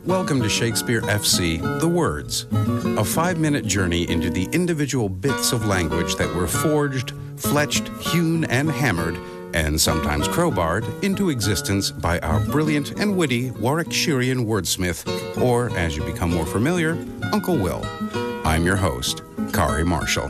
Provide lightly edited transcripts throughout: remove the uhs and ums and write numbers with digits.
Welcome to Shakespeare FC, The Words, a 5-minute journey into the individual bits of language that were forged, fletched, hewn, and hammered, and sometimes crowbarred, into existence by our brilliant and witty Warwickshirean wordsmith, or, as you become more familiar, Uncle Will. I'm your host, Kari Marshall.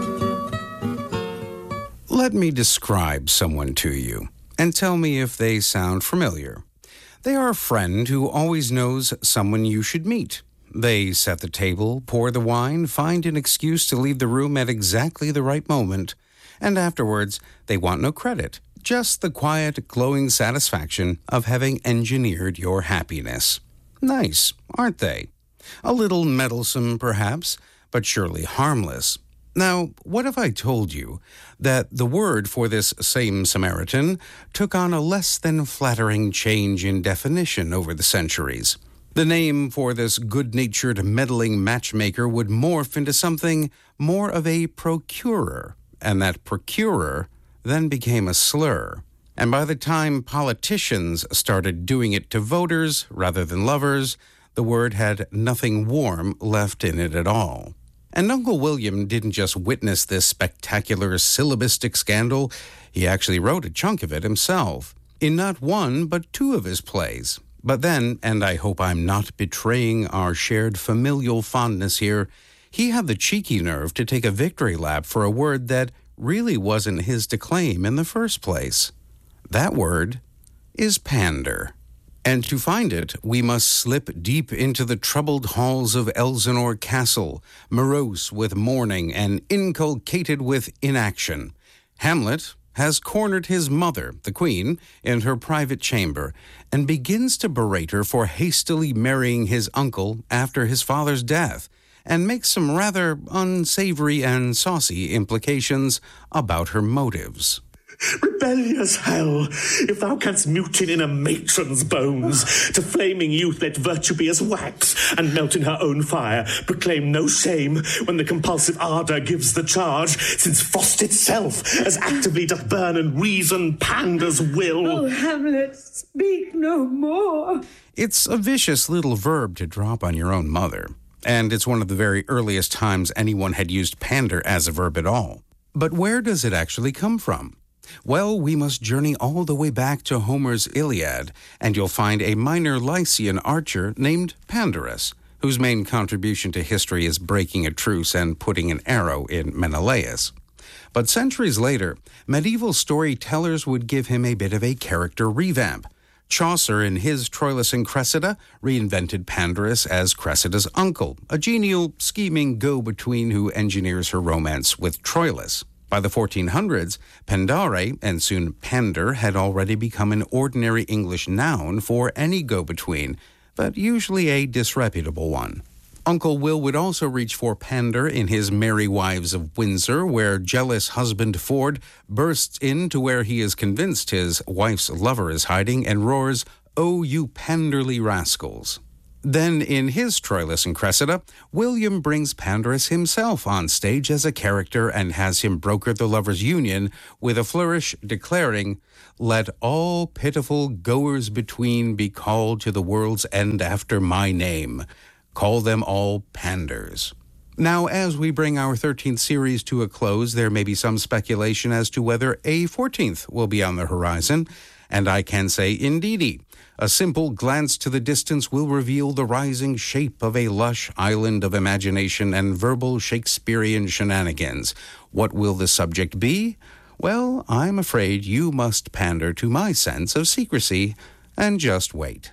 Let me describe someone to you, and tell me if they sound familiar. They are a friend who always knows someone you should meet. They set the table, pour the wine, find an excuse to leave the room at exactly the right moment, and afterwards they want no credit, just the quiet, glowing satisfaction of having engineered your happiness. Nice, aren't they? A little meddlesome, perhaps, but surely harmless. Now, what if I told you that the word for this same Samaritan took on a less than flattering change in definition over the centuries? The name for this good-natured, meddling matchmaker would morph into something more of a procurer, and that procurer then became a slur. And by the time politicians started doing it to voters rather than lovers, the word had nothing warm left in it at all. And Uncle William didn't just witness this spectacular syllabistic scandal, he actually wrote a chunk of it himself, in not one but 2 of his plays. But then, and I hope I'm not betraying our shared familial fondness here, he had the cheeky nerve to take a victory lap for a word that really wasn't his to claim in the first place. That word is pander. And to find it, we must slip deep into the troubled halls of Elsinore Castle, morose with mourning and inculcated with inaction. Hamlet has cornered his mother, the Queen, in her private chamber, and begins to berate her for hastily marrying his uncle after his father's death, and makes some rather unsavory and saucy implications about her motives. Rebellious hell, if thou canst mutine in a matron's bones, to flaming youth let virtue be as wax, and melt in her own fire, proclaim no shame when the compulsive ardour gives the charge, since frost itself as actively doth burn and reason panders will. Oh, Hamlet, speak no more. It's a vicious little verb to drop on your own mother, and it's one of the very earliest times anyone had used pander as a verb at all. But where does it actually come from? Well, we must journey all the way back to Homer's Iliad, and you'll find a minor Lycian archer named Pandarus, whose main contribution to history is breaking a truce and putting an arrow in Menelaus. But centuries later, medieval storytellers would give him a bit of a character revamp. Chaucer, in his Troilus and Cressida, reinvented Pandarus as Cressida's uncle, a genial, scheming go-between who engineers her romance with Troilus. By the 1400s, Pandare, and soon pander, had already become an ordinary English noun for any go-between, but usually a disreputable one. Uncle Will would also reach for pander in his Merry Wives of Windsor, where jealous husband Ford bursts in to where he is convinced his wife's lover is hiding and roars, "Oh, you panderly rascals." Then, in his Troilus and Cressida, William brings Pandarus himself on stage as a character and has him broker the lovers' union with a flourish declaring, "Let all pitiful goers between be called to the world's end after my name. Call them all panders." Now, as we bring our 13th series to a close, there may be some speculation as to whether a 14th will be on the horizon, and I can say indeedy. A simple glance to the distance will reveal the rising shape of a lush island of imagination and verbal Shakespearean shenanigans. What will the subject be? Well, I'm afraid you must pander to my sense of secrecy and just wait.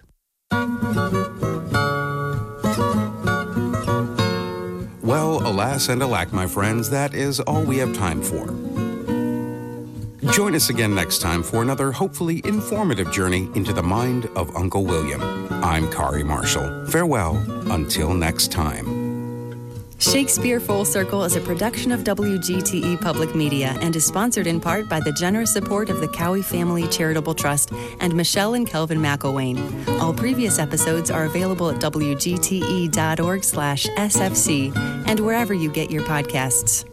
Well, alas and alack, my friends, that is all we have time for. Join us again next time for another hopefully informative journey into the mind of Uncle William. I'm Kari Marshall. Farewell until next time. Shakespeare Full Circle is a production of WGTE Public Media and is sponsored in part by the generous support of the Cowie Family Charitable Trust and Michelle and Kelvin McElwain. All previous episodes are available at WGTE.org/SFC and wherever you get your podcasts.